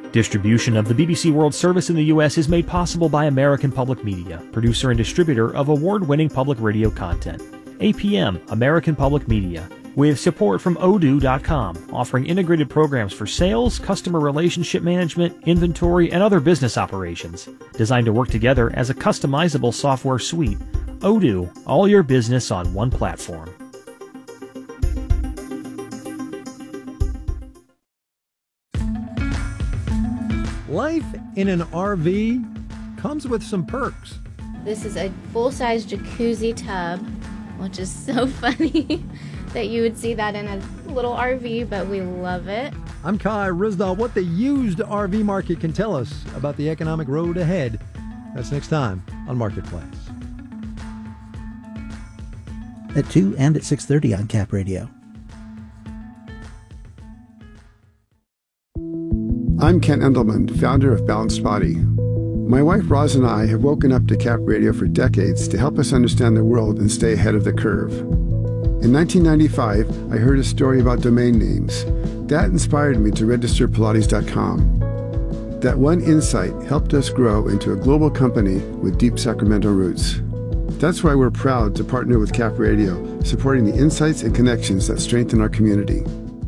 Distribution of the BBC World Service in the U.S. is made possible by American Public Media, producer and distributor of award-winning public radio content. APM, American Public Media, with support from Odoo.com, offering integrated programs for sales, customer relationship management, inventory, and other business operations. Designed to work together as a customizable software suite. Odoo, all your business on one platform. Life in an RV comes with some perks. This is a full-size jacuzzi tub, which is so funny that you would see that in a little RV, but we love it. I'm Kai Rizdal. What the used RV market can tell us about the economic road ahead. That's next time on Marketplace. At 2 and at 6:30 on Cap Radio. I'm Ken Endelman, founder of Balanced Body. My wife Roz and I have woken up to Cap Radio for decades to help us understand the world and stay ahead of the curve. In 1995, I heard a story about domain names. That inspired me to register Pilates.com. That one insight helped us grow into a global company with deep Sacramento roots. That's why we're proud to partner with Cap Radio, supporting the insights and connections that strengthen our community.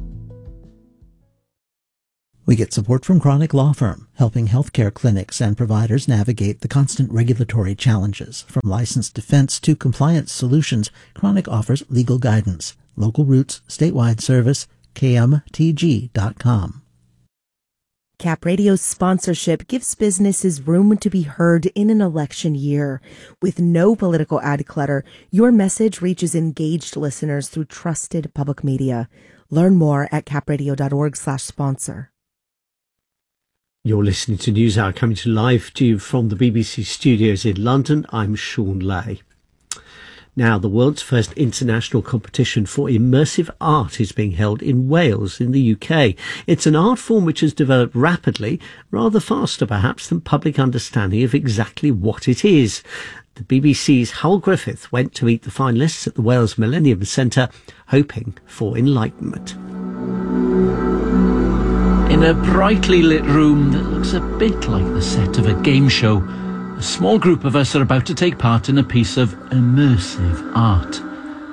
We get support from Chronic Law Firm, helping healthcare clinics and providers navigate the constant regulatory challenges. From licensed defense to compliance solutions, Chronic offers legal guidance. Local roots, statewide service, kmtg.com. Cap Radio's sponsorship gives businesses room to be heard in an election year. With no political ad clutter, your message reaches engaged listeners through trusted public media. Learn more at capradio.org/sponsor. You're listening to NewsHour, coming to live to you from the BBC studios in London. I'm Sean Lay. Now, the world's first international competition for immersive art is being held in Wales in the UK. It's an art form which has developed rapidly, rather faster perhaps than public understanding of exactly what it is. The BBC's Hywel Griffith went to meet the finalists at the Wales Millennium Centre, hoping for enlightenment. In a brightly lit room that looks a bit like the set of a game show, a small group of us are about to take part in a piece of immersive art.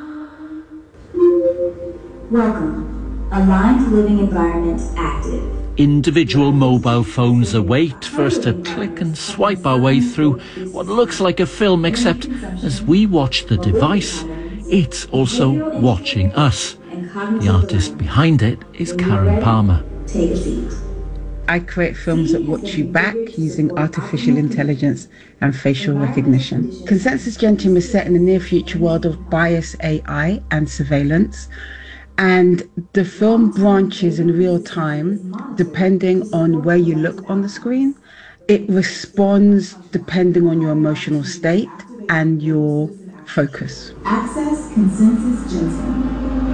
Welcome. Aligned living environment active. Individual mobile phones await for us to click and swipe our way through what looks like a film, except as we watch the device, it's also watching us. The artist behind it is Karen Palmer. Take a seat. I create films that watch you back using artificial intelligence and facial recognition. Consensus Gentium is set in the near future world of bias AI and surveillance. And the film branches in real time depending on where you look on the screen. It responds depending on your emotional state and your focus. Access Consensus Gentium.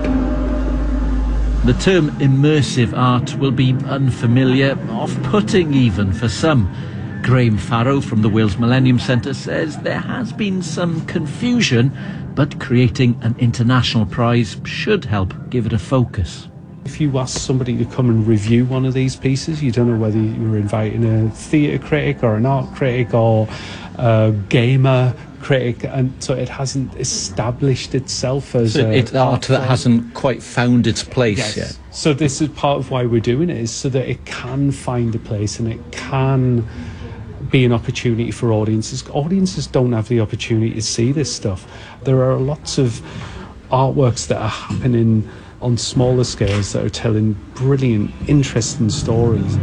The term immersive art will be unfamiliar, off-putting even for some. Graham Farrow from the Wales Millennium Centre says there has been some confusion, but creating an international prize should help give it a focus. If you ask somebody to come and review one of these pieces, you don't know whether you're inviting a theatre critic or an art critic or a gamer critic, and so it hasn't established itself as it's art that hasn't quite found its place yet. So this is part of why we're doing it, is so that it can find a place and it can be an opportunity for audiences. Audiences don't have the opportunity to see this stuff. There are lots of artworks that are happening on smaller scales that are telling brilliant, interesting stories.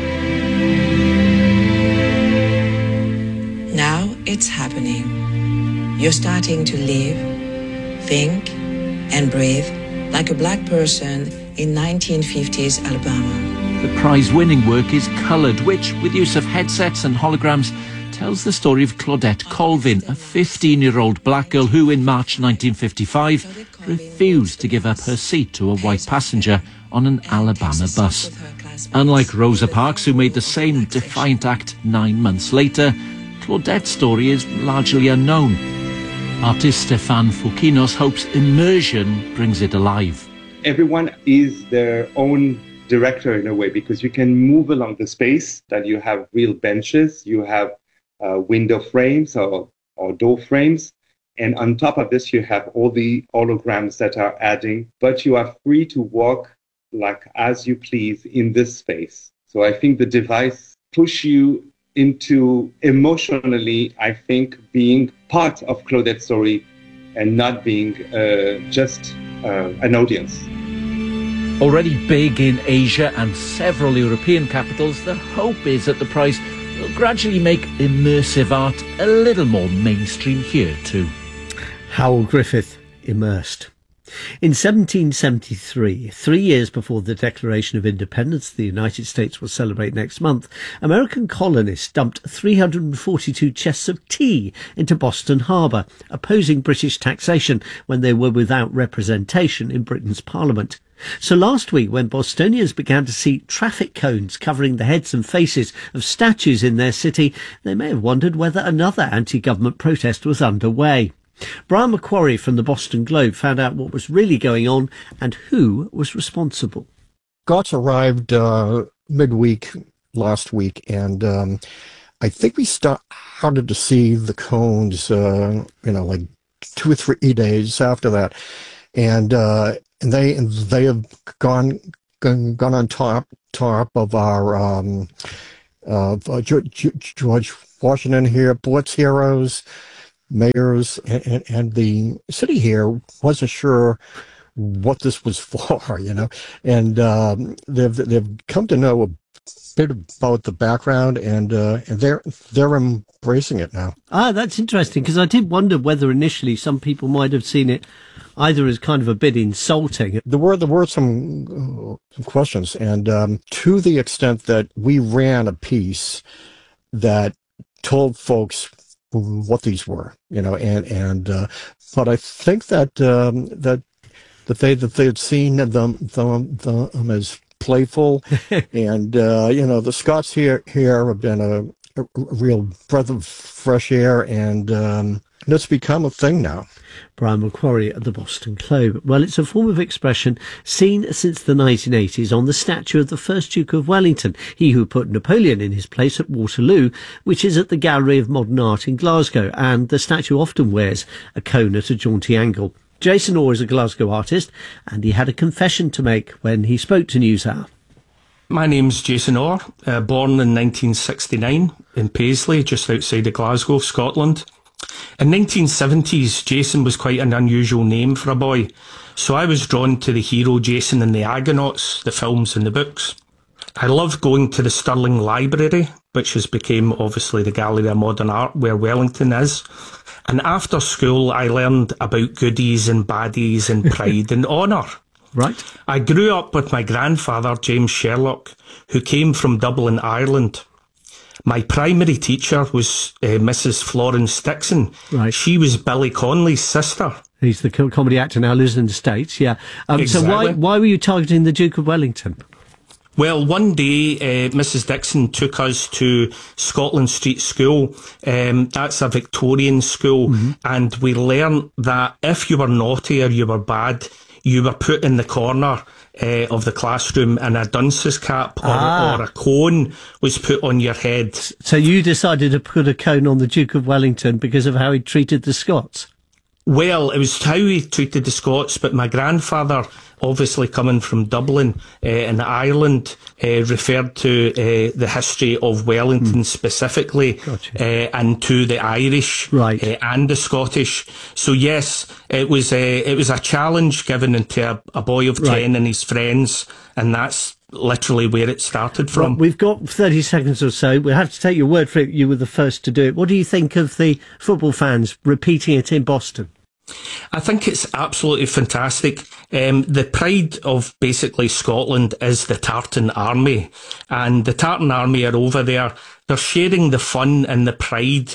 Now it's happening. You're starting to live, think, and breathe like a black person in 1950s Alabama. The prize-winning work is coloured, which, with use of headsets and holograms, tells the story of Claudette Colvin, a 15-year-old black girl who, in March 1955, refused to give up her seat to a white passenger on an Alabama bus. Unlike Rosa Parks, who made the same defiant act 9 months later, Claudette's story is largely unknown. Artist Stefan Foukinos hopes immersion brings it alive. Everyone is their own director in a way, because you can move along the space, that you have real benches, you have window frames or door frames. And on top of this, you have all the holograms that are adding, but you are free to walk like as you please in this space. So I think the device push you into emotionally, I think, being part of Claudette's story and not being just an audience. Already big in Asia and several European capitals, the hope is that the prize will gradually make immersive art a little more mainstream here too. Howell Griffith, Immersed. In 1773, 3 years before the Declaration of Independence the United States will celebrate next month, American colonists dumped 342 chests of tea into Boston Harbour, opposing British taxation when they were without representation in Britain's Parliament. So last week, when Bostonians began to see traffic cones covering the heads and faces of statues in their city, they may have wondered whether another anti-government protest was underway. Brian McQuarrie from the Boston Globe found out what was really going on and who was responsible. Scots arrived midweek last week, and I think we started to see the cones, like 2 or 3 days after that, and they have gone on top of our George Washington here, Blitz heroes, mayors, and the city here wasn't sure what this was for, and they've come to know a bit about the background, and they're embracing it now. That's interesting, because I did wonder whether initially some people might have seen it either as kind of a bit insulting. There were some questions, and to the extent that we ran a piece that told folks what these were, but I think that they had seen them as playful, and the Scots here have been a real breath of fresh air, and it's become a thing now. Brian McQuarrie at the Boston Globe. Well, it's a form of expression seen since the 1980s on the statue of the first Duke of Wellington, he who put Napoleon in his place at Waterloo, which is at the Gallery of Modern Art in Glasgow, and the statue often wears a cone at a jaunty angle. Jason Orr is a Glasgow artist, and he had a confession to make when he spoke to NewsHour. My name's Jason Orr, born in 1969 in Paisley, just outside of Glasgow, Scotland. In 1970s, Jason was quite an unusual name for a boy, so I was drawn to the hero Jason and the Argonauts, the films and the books. I loved going to the Stirling Library, which has become obviously the Gallery of Modern Art where Wellington is. And after school, I learned about goodies and baddies and pride and honour. Right. I grew up with my grandfather, James Sherlock, who came from Dublin, Ireland. My primary teacher was Mrs. Florence Dixon. Right. She was Billy Connolly's sister. He's the comedy actor now, lives in the States, yeah. Exactly. So why were you targeting the Duke of Wellington? Well, one day, Mrs. Dixon took us to Scotland Street School. That's a Victorian school. And we learnt that if you were naughty or you were bad, you were put in the corner of the classroom, and a dunce's cap or a cone was put on your head. So you decided to put a cone on the Duke of Wellington because of how he treated the Scots? Well, it was how he treated the Scots, but my grandfather, obviously coming from Dublin in Ireland, referred to the history of Wellington specifically, and to the Irish and the Scottish. So yes, it was a challenge given to a boy of 10 and his friends, and that's literally where it started from. Well, we've got 30 seconds or so. We'll have to take your word for it. You were the first to do it. What do you think of the football fans repeating it in Boston? I think it's absolutely fantastic. The pride of basically Scotland is the Tartan Army, and the Tartan Army are over there. They're sharing the fun and the pride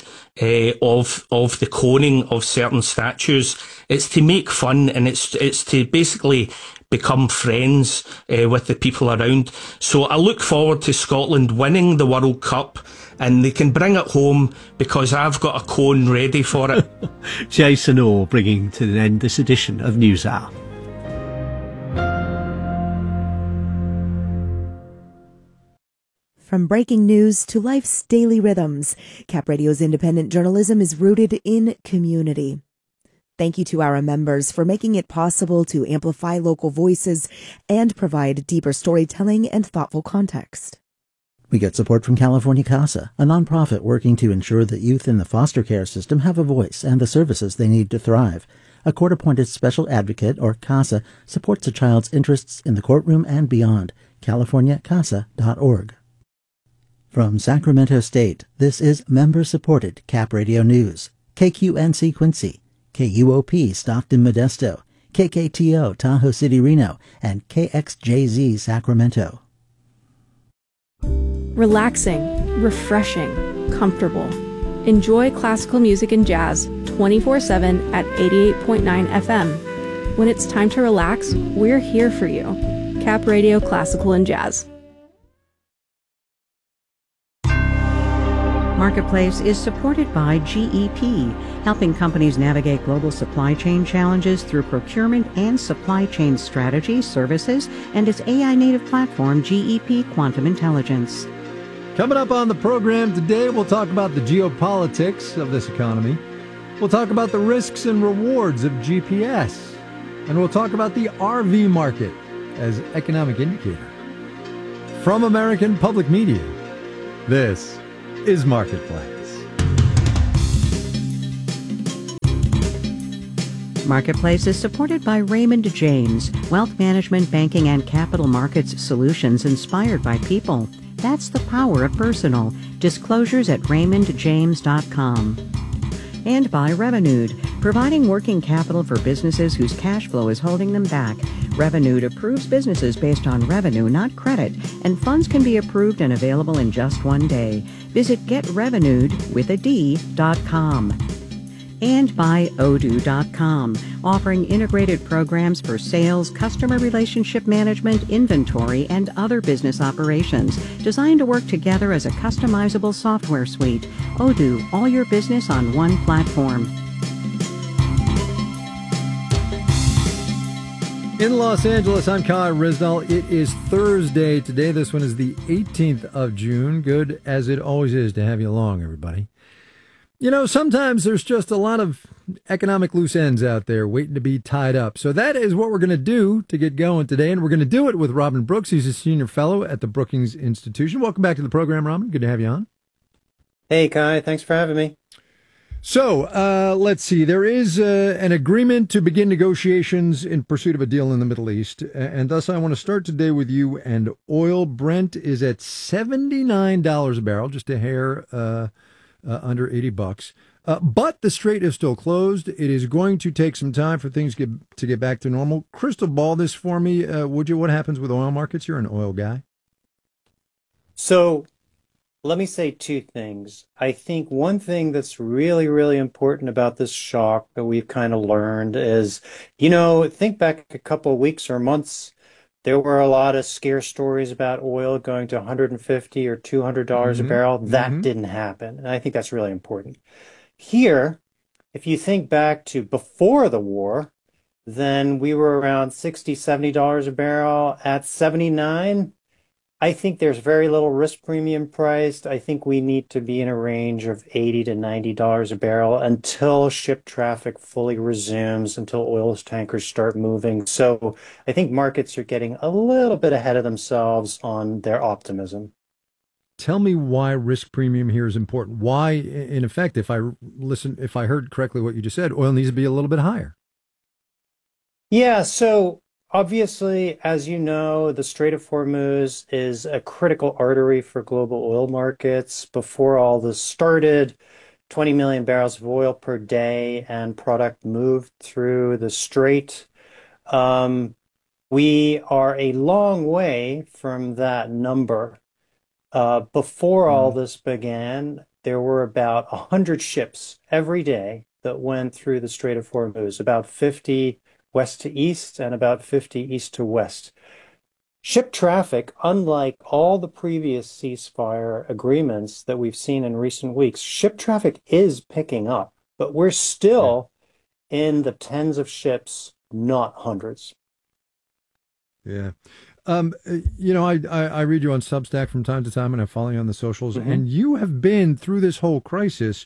of the coning of certain statues. It's to make fun, and it's to basically become friends with the people around. So I look forward to Scotland winning the World Cup, and they can bring it home because I've got a cone ready for it. Jason Orr bringing to an end this edition of NewsHour. From breaking news to life's daily rhythms, Cap Radio's independent journalism is rooted in community. Thank you to our members for making it possible to amplify local voices and provide deeper storytelling and thoughtful context. We get support from California CASA, a nonprofit working to ensure that youth in the foster care system have a voice and the services they need to thrive. A court-appointed special advocate, or CASA, supports a child's interests in the courtroom and beyond. CaliforniaCASA.org. From Sacramento State, this is member-supported Cap Radio News. KQNC Quincy, KUOP Stockton Modesto, KKTO Tahoe City Reno, and KXJZ Sacramento. Relaxing, refreshing, comfortable. Enjoy classical music and jazz 24/7 at 88.9 FM. When it's time to relax, we're here for you. Cap Radio Classical and Jazz. Marketplace is supported by GEP, helping companies navigate global supply chain challenges through procurement and supply chain strategy, services, and its AI-native platform, GEP Quantum Intelligence. Coming up on the program today, we'll talk about the geopolitics of this economy. We'll talk about the risks and rewards of GPS. And we'll talk about the RV market as economic indicator. From American Public Media, this is Marketplace. Marketplace is supported by Raymond James, wealth management, banking, and capital markets solutions inspired by people. That's the power of personal. Disclosures at raymondjames.com. And by Revenued, providing working capital for businesses whose cash flow is holding them back. Revenued approves businesses based on revenue, not credit, and funds can be approved and available in just one day. Visit getrevenued.com. And by Odoo.com, offering integrated programs for sales, customer relationship management, inventory, and other business operations, designed to work together as a customizable software suite. Odoo, all your business on one platform. In Los Angeles, I'm Kai Risdal. It is Thursday today. This one is the 18th of June. Good as it always is to have you along, everybody. You know, sometimes there's just a lot of economic loose ends out there waiting to be tied up. So that is what we're going to do to get going today. And we're going to do it with Robin Brooks. He's a senior fellow at the Brookings Institution. Welcome back to the program, Robin. Good to have you on. Hey, Kai. Thanks for having me. So let's see. There is an agreement to begin negotiations in pursuit of a deal in the Middle East. And thus, I want to start today with you. And oil, Brent, is at $79 a barrel, just a hair under $80. But the strait is still closed. It is going to take some time for things to get back to normal. Crystal ball this for me, would you? What happens with oil markets? You're an oil guy. So let me say two things. I think one thing that's really, really important about this shock that we've kind of learned is, you know, think back a couple of weeks or months, there were a lot of scare stories about oil going to $150 or $200 a barrel. That didn't happen. And I think that's really important. Here, if you think back to before the war, then we were around $60, $70 a barrel. At 79, I think there's very little risk premium priced. I think we need to be in a range of $80 to $90 a barrel until ship traffic fully resumes, until oil tankers start moving. So I think markets are getting a little bit ahead of themselves on their optimism. Tell me why risk premium here is important. Why, in effect, if I heard correctly what you just said, oil needs to be a little bit higher. Yeah, so obviously, as you know, the Strait of Hormuz is a critical artery for global oil markets. Before all this started, 20 million barrels of oil per day and product moved through the strait. We are a long way from that number. Before all this began, there were about 100 ships every day that went through the Strait of Hormuz, about 50 west to east and about 50 east to west. Ship traffic, unlike all the previous ceasefire agreements that we've seen in recent weeks, ship traffic is picking up, but we're still in the tens of ships, not hundreds. Yeah. I read you on Substack from time to time, and I follow you on the socials, and you have been through this whole crisis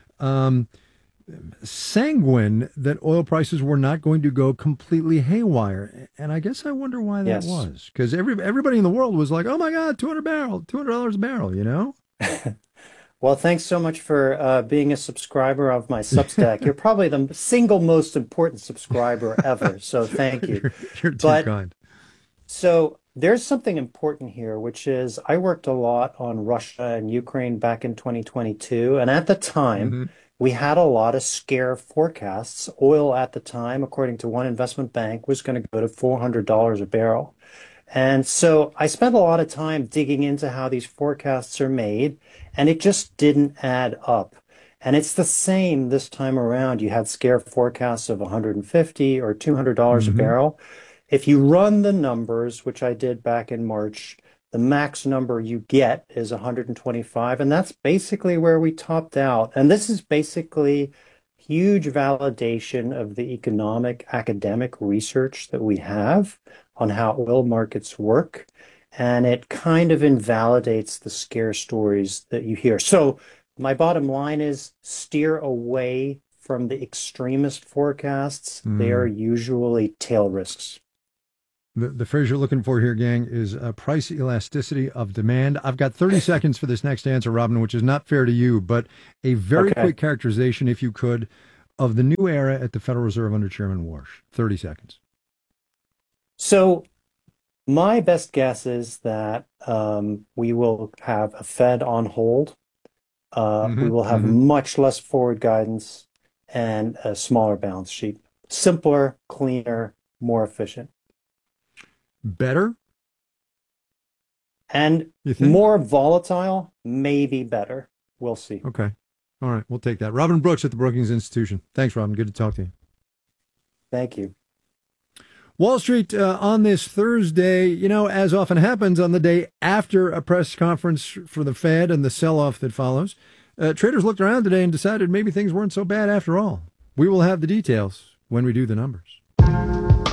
sanguine that oil prices were not going to go completely haywire. And I guess I wonder why that was. Because everybody in the world was like, oh my God, $200 a barrel, you know? Well, thanks so much for being a subscriber of my Substack. You're probably the single most important subscriber ever. So thank you. You're too kind. So there's something important here, which is I worked a lot on Russia and Ukraine back in 2022. And at the time, we had a lot of scare forecasts. Oil at the time, according to one investment bank, was going to go to $400 a barrel. And so I spent a lot of time digging into how these forecasts are made, and it just didn't add up. And it's the same this time around. You had scare forecasts of $150 or $200 a barrel. If you run the numbers, which I did back in March, the max number you get is 125, and that's basically where we topped out. And this is basically huge validation of the economic academic research that we have on how oil markets work. And it kind of invalidates the scare stories that you hear. So my bottom line is steer away from the extremist forecasts. They are usually tail risks. The phrase you're looking for here, gang, is price elasticity of demand. I've got 30 seconds for this next answer, Robin, which is not fair to you, but a very quick characterization, if you could, of the new era at the Federal Reserve under Chairman Warsh. 30 seconds. So my best guess is that we will have a Fed on hold. We will have much less forward guidance and a smaller balance sheet. Simpler, cleaner, more efficient. Better? And more volatile, maybe better. We'll see. Okay. All right. We'll take that. Robin Brooks at the Brookings Institution. Thanks, Robin. Good to talk to you. Thank you. Wall Street on this Thursday, as often happens on the day after a press conference for the Fed and the sell-off that follows, traders looked around today and decided maybe things weren't so bad after all. We will have the details when we do the numbers.